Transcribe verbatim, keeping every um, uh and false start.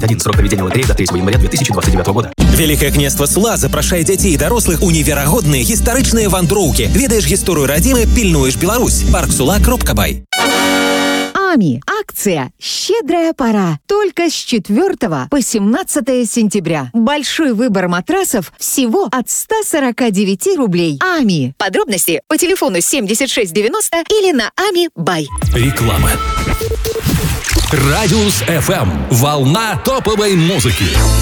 Один. Срок проведения лотереи до третьего января две тысячи двадцать девятого года. Великае княства Сула запрашае дзяцей і дарослых у неверагодныя гістарычныя вандроўкі. Ведаеш гісторыю радзімы, пільнуеш Беларусь. Парк Сула кропка бай. АМИ. Акция «Щедрая пора». Только с четвёртого по семнадцатое сентября. Большой выбор матрасов всего от ста сорока девяти рублей. АМИ. Подробности по телефону семьдесят шесть девяносто или на ами бай. Реклама. Радиус эф эм. Волна топовой музыки.